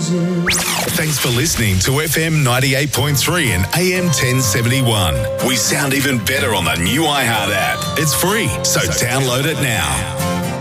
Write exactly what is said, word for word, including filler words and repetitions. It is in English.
Thanks for listening to F M ninety-eight point three and A M ten seventy-one. We sound even better on the new iHeart app. It's free, so download it now.